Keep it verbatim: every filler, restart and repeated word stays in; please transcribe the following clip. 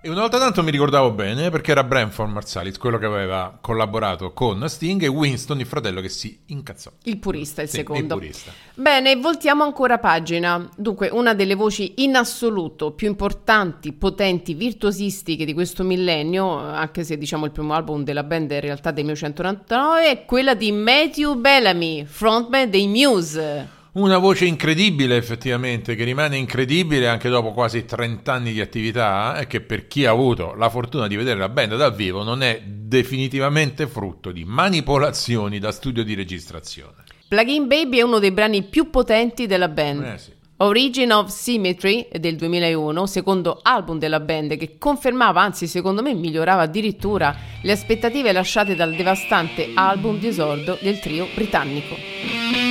E una volta tanto mi ricordavo bene perché era Branford Marsalis, quello che aveva collaborato con Sting, e Winston, il fratello, che si incazzò. Il purista, il sì, secondo. Il purista. Bene, voltiamo ancora pagina. Dunque, una delle voci in assoluto più importanti, potenti, virtuosistiche di questo millennio, anche se diciamo il primo album della band è in realtà del millenovecentonovantanove, è quella di Matthew Bellamy, frontman dei Muse. Una voce incredibile, effettivamente, che rimane incredibile anche dopo quasi trenta anni di attività, e che per chi ha avuto la fortuna di vedere la band dal vivo non è definitivamente frutto di manipolazioni da studio di registrazione. Plug-in Baby è uno dei brani più potenti della band. Eh sì. Origin of Symmetry è del duemilauno, secondo album della band, che confermava, anzi secondo me migliorava addirittura le aspettative lasciate dal devastante album di esordio del trio britannico.